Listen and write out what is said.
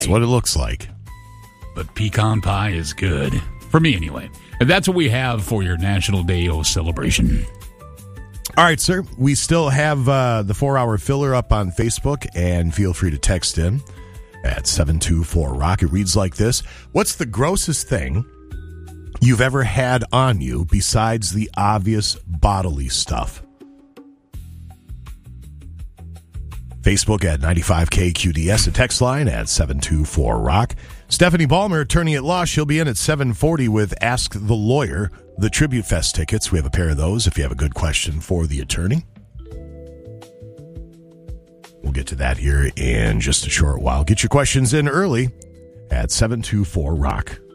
That's what it looks like. But pecan pie is good. For me, anyway. And that's what we have for your National Day-O celebration. All right, sir. We still have the 4-hour filler up on Facebook, and feel free to text in at 724-ROCK. It reads like this. What's the grossest thing you've ever had on you besides the obvious bodily stuff? Facebook at 95KQDS, a text line at 724-ROCK. Stephanie Ballmer, attorney at law, she'll be in at 7:40 with Ask the Lawyer, the Tribute Fest tickets. We have a pair of those if you have a good question for the attorney. We'll get to that here in just a short while. Get your questions in early at 724-ROCK.